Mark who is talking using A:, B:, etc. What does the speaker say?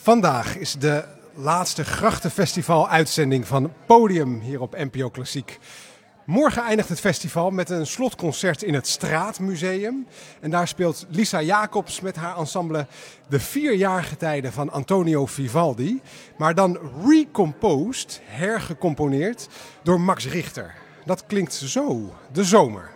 A: Vandaag is de laatste Grachtenfestival-uitzending van Podium hier op NPO Klassiek. Morgen eindigt het festival met een slotconcert in het Straatmuseum. En daar speelt Lisa Jacobs met haar ensemble de 4-jarige tijden van Antonio Vivaldi. Maar dan recomposed, hergecomponeerd door Max Richter. Dat klinkt zo, de zomer.